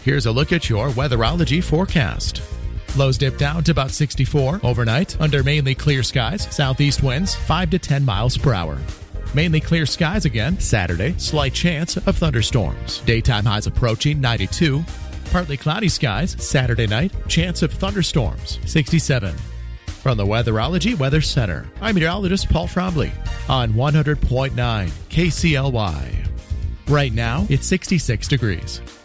Here's a look at your weatherology forecast. Lows dip down to about 64 overnight under mainly clear skies. Southeast winds 5 to 10 miles per hour. Mainly clear skies again Saturday. Slight chance of thunderstorms. Daytime highs approaching 92. Partly cloudy skies Saturday night. Chance of thunderstorms 67. From the Weatherology Weather Center, I'm meteorologist Paul Trombley on 100.9 KCLY. Right now, it's 66 degrees.